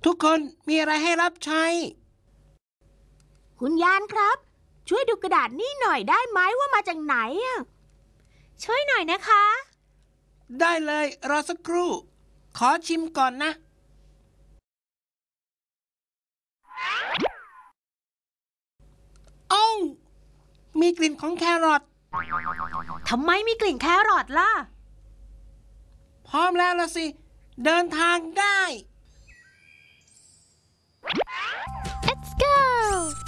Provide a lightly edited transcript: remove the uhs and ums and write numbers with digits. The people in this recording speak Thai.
ทุกคนมีอะไรให้รับใช้คุณยานครับช่วยดูกระดาษนี่หน่อยได้ไหมว่ามาจากไหนอะช่วยหน่อยนะคะได้เลยรอสักครู่ ขอชิมก่อนนะโอ้วมีกลิ่นของแครอททำไมมีกลิ่นแครอทล่ะพร้อมแล้วละสิ เดินทางได้